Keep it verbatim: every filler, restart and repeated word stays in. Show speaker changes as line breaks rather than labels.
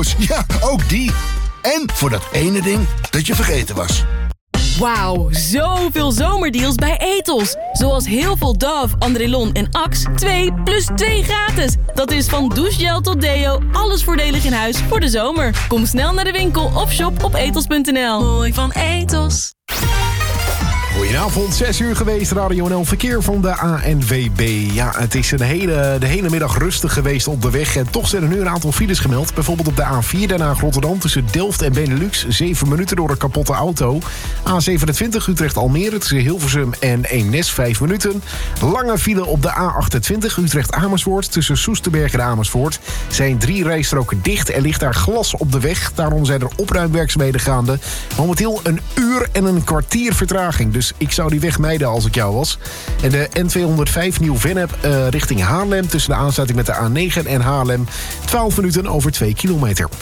Ja, ook die. En voor dat ene ding dat je vergeten was.
Wauw, zoveel zomerdeals bij Etos. Zoals heel veel Dove, Andrelon en Axe, twee plus twee gratis. Dat is van douchegel tot deo, alles voordelig in huis voor de zomer. Kom snel naar de winkel of shop op etos punt n l. Mooi van Etos.
Goedenavond, zes uur geweest, Radio N L Verkeer van de A N W B. Ja, het is een hele, de hele middag rustig geweest op de weg. En toch zijn er nu een aantal files gemeld. Bijvoorbeeld op de A vier Den Haag-Rotterdam tussen Delft en Benelux. zeven minuten door een kapotte auto. A zevenentwintig Utrecht-Almere tussen Hilversum en Eemnes. vijf minuten. Lange file op de A achtentwintig Utrecht-Amersfoort tussen Soesterberg en Amersfoort. Zijn drie rijstroken dicht en ligt daar glas op de weg. Daarom zijn er opruimwerkzaamheden gaande. Momenteel een uur en een kwartier vertraging. Dus ik zou die weg mijden als ik jou was. En de N tweehonderdvijf Nieuw-Vennep uh, richting Haarlem tussen de aansluiting met de A negen en Haarlem. twaalf minuten over twee kilometer.